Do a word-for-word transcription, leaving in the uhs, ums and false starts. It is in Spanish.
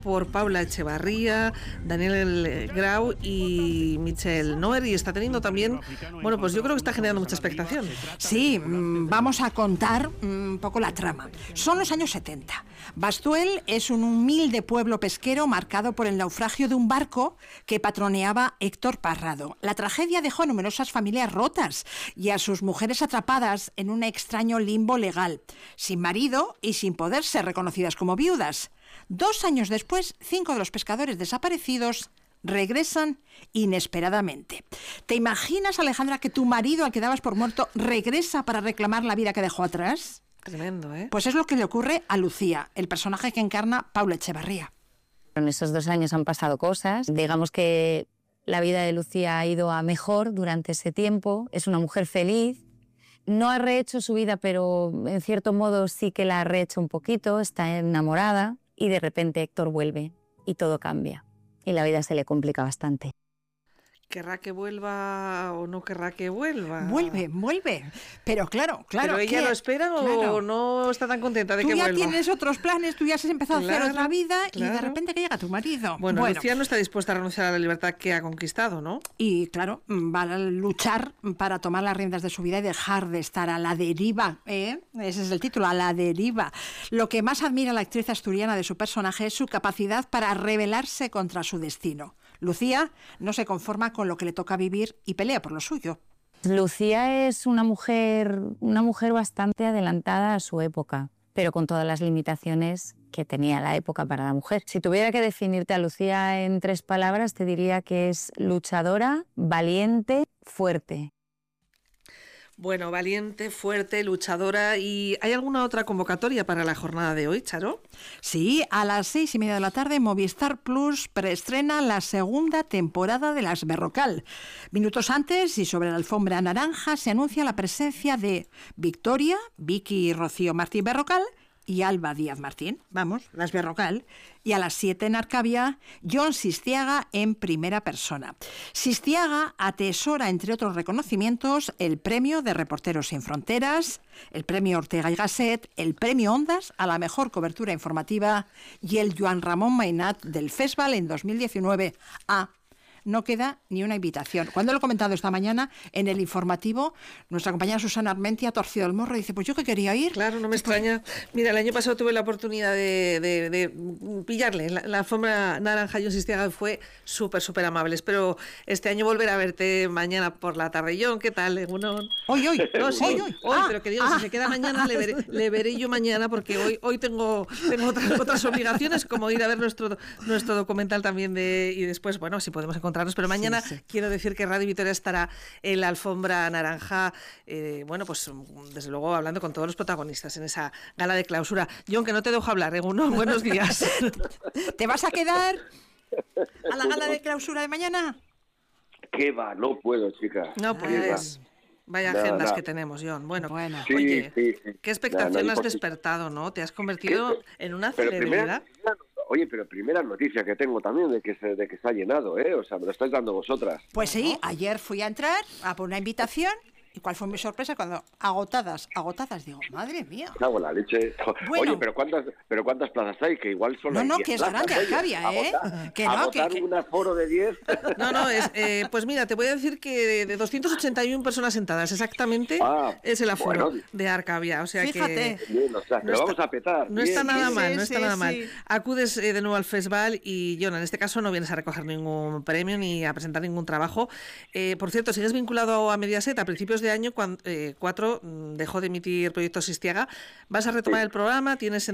por Paula Echevarría, Daniel Grau y Michelle Noer, y está teniendo también, bueno, pues yo creo que está generando mucha expectación. Sí, vamos a contar un poco la trama. Son los años setenta. Bastuel es un humilde pueblo pesquero marcado por el naufragio de un barco que patroneaba Héctor Parrado. La tragedia dejó a numerosas familias rotas y a sus mujeres atrapadas en un extraño limbo legal, sin marido y sin poder ser reconocidas como viudas. Dos años después, cinco de los pescadores desaparecidos regresan inesperadamente. ¿Te imaginas, Alejandra, que tu marido, al que dabas por muerto, regresa para reclamar la vida que dejó atrás? Tremendo, ¿eh? Pues es lo que le ocurre a Lucía, el personaje que encarna Paula Echevarría. En esos dos años han pasado cosas. Digamos que la vida de Lucía ha ido a mejor durante ese tiempo. Es una mujer feliz. No ha rehecho su vida, pero en cierto modo sí que la ha rehecho un poquito. Está enamorada. Y de repente Héctor vuelve y todo cambia. Y la vida se le complica bastante. ¿Querrá que vuelva o no querrá que vuelva? Vuelve, vuelve. Pero claro, claro. ¿Pero ella ¿qué? lo espera o Claro. no está tan contenta de Tú que ya vuelva? tienes otros planes, tú ya has empezado Claro, a hacer otra vida claro. y de repente que llega tu marido. Bueno, Lucía no está dispuesta a renunciar a la libertad que ha conquistado, ¿no? Y claro, va a luchar para tomar las riendas de su vida y dejar de estar a la deriva, ¿eh? Ese es el título, a la deriva. Lo que más admira la actriz asturiana de su personaje es su capacidad para rebelarse contra su destino. Lucía no se conforma con lo que le toca vivir y pelea por lo suyo. Lucía es una mujer, una mujer bastante adelantada a su época, pero con todas las limitaciones que tenía la época para la mujer. Si tuviera que definirte a Lucía en tres palabras, te diría que es luchadora, valiente, fuerte. Bueno, valiente, fuerte, luchadora. ¿Y hay alguna otra convocatoria para la jornada de hoy, Charo? Sí, a las seis y media de la tarde Movistar Plus preestrena la segunda temporada de Las Berrocal. Minutos antes y sobre la alfombra naranja se anuncia la presencia de Victoria, Vicky y Rocío Martín Berrocal y Alba Díaz Martín, vamos, Las Berrocal, y a las siete en Arcavia, Jon Sistiaga en primera persona. Sistiaga atesora, entre otros reconocimientos, el premio de Reporteros Sin Fronteras, el premio Ortega y Gasset, el premio Ondas a la mejor cobertura informativa y el Joan Ramón Mainat del Festival en dos mil diecinueve. Ah, no queda ni una invitación. Cuando lo he comentado esta mañana en el informativo, nuestra compañera Susana Armenti ha torcido el morro y dice, pues yo que quería ir. Claro, no me extraña. Mira, el año pasado tuve la oportunidad de, de, de pillarle la, la alfombra naranja y Jon Sistiaga, fue súper, súper amable. Espero este año volver a verte mañana por la tarde. Jon, ¿qué tal? Egunon. Hoy, hoy, no, sí, hoy, hoy. hoy Ah, pero que digo, ah, si se queda mañana, le veré, le veré yo mañana, porque hoy, hoy tengo, tengo otras, otras obligaciones, como ir a ver nuestro, nuestro documental también de, y después, bueno, si podemos encontrarnos, pero mañana sí, sí. Quiero decir que Radio Vitoria estará en la alfombra naranja, eh, bueno, pues desde luego hablando con todos los protagonistas en esa gala de clausura. Jon, que no te dejo hablar, ¿eh? Uno, buenos días. ¿Te vas a quedar a la gala de clausura de mañana? ¿Qué va? No puedo, chica. No puedes. Vaya nada, agendas nada. que tenemos, Jon. Bueno, bueno. Sí, oye, sí, sí. qué expectación nada, has despertado, ¿no? Te has convertido ¿Qué? en una Pero celebridad. Primera, oye, pero primera noticia que tengo también de que se, de que se ha llenado, ¿eh? O sea, me lo estáis dando vosotras. Pues sí, ayer fui a entrar a por una invitación. ¿Y cuál fue mi sorpresa? Cuando agotadas, agotadas, digo, madre mía. Cago en la leche. Bueno. Oye, pero ¿cuántas pero cuántas plazas hay? Que igual son No, las no, diez que es plazas, grande Arcavia, ¿eh? Agotar, Que no, agotar que, que... un aforo de diez. No, no, es, eh, pues mira, te voy a decir que de, de doscientas ochenta y una personas sentadas exactamente ah, es el aforo bueno. de Arcavia. O sea Fíjate. que... Bien, o sea, que no lo está, vamos a petar. No bien, está nada bien. mal, sí, no está sí, nada sí. mal. Acudes eh, de nuevo al festival y, Jon, en este caso no vienes a recoger ningún premio ni a presentar ningún trabajo. Eh, por cierto, sigues vinculado a Mediaset. A principios de año, cuando, eh, cuatro dejó de emitir Proyecto Sistiaga. ¿Vas a retomar Sí. el programa? ¿Tienes